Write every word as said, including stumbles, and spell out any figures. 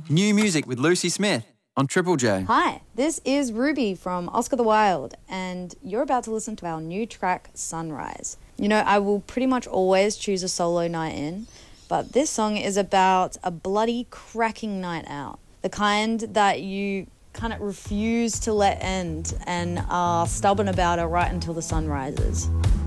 New music with Lucy Smith on Triple J. Hi, this is Ruby from Oscar the Wild, and you're about to listen to our new track, Sunrise. You know, I will pretty much always choose a solo night in, but this song is about a bloody cracking night out. The kind that you kind of refuse to let end and are stubborn about it right until the sun rises.